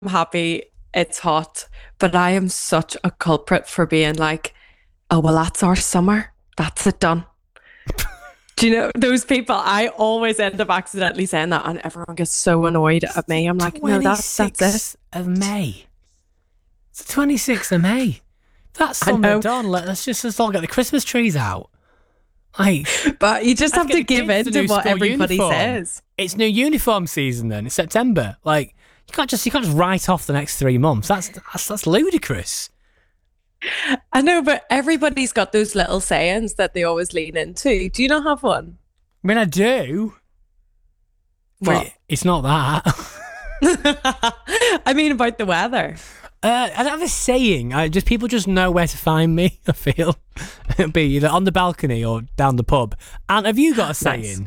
happy it's hot, but I am such a culprit for being like, oh, well, that's our summer. That's it done. Do you know those people? I always end up accidentally saying that, and everyone gets so annoyed at me. I'm like, no, that's it. 26th of May. It's the 26th of May. That's summer done. Let's all get the Christmas trees out. Like, but you just have to give in the to new what school everybody uniform. says. It's new uniform season then. It's September. Like, you can't just write off the next 3 months. That's ludicrous. I know, but everybody's got those little sayings that they always lean into. Do you not have one? I mean, I do. What? But it's not that. I mean, about the weather. I don't have a saying. People just know where to find me. I feel it'll be either on the balcony or down the pub. And have you got a saying?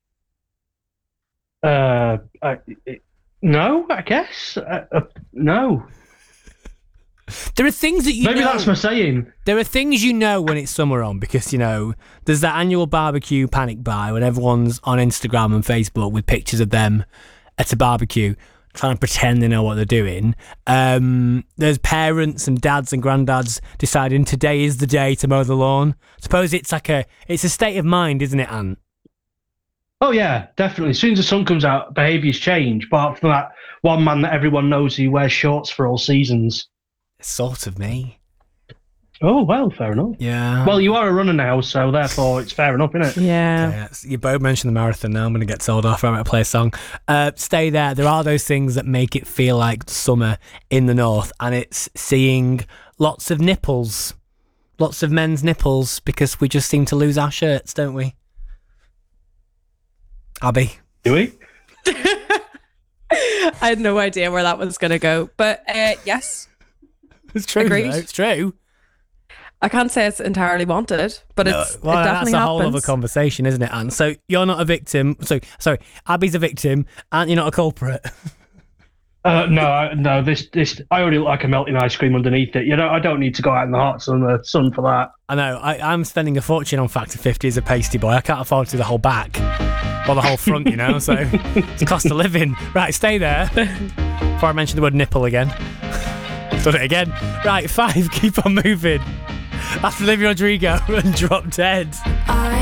No, I guess no. There are things that Maybe that's my saying. There are things you know when it's summer on because there's that annual barbecue panic buy when everyone's on Instagram and Facebook with pictures of them at a barbecue, trying to pretend they know what they're doing. There's parents and dads and granddads deciding today is the day to mow the lawn. Suppose it's a state of mind, isn't it, Ant? Oh yeah, definitely. As soon as the sun comes out, behaviours change. But for that one man that everyone knows who wears shorts for all seasons. It's sort of me. Oh, well, fair enough. Yeah. Well, you are a runner now, so therefore it's fair enough, isn't it? Yeah. You both mentioned the marathon now. I'm going to get told off. I'm going to play a song. Stay there. There are those things that make it feel like summer in the north, and it's seeing lots of nipples. Lots of men's nipples, because we just seem to lose our shirts, don't we? Abby? Do we? I had no idea where that was going to go. But yes. It's true. Agreed. Though. It's true. I can't say it's entirely wanted, but it definitely that's a whole happens. other conversation, isn't it, Anne? So you're not a victim. So sorry, Abby's a victim, and you're not a culprit. No. This. I already look like a melting ice cream underneath it. I don't need to go out in the hot sun for that. I know. I'm spending a fortune on Factor 50 as a pasty boy. I can't afford to do the whole back or the whole front, So it's a cost of living. Right, stay there. Before I mention the word nipple again. Done it again. Right, 5. Keep on moving. That's Olivia Rodrigo and Drop Dead.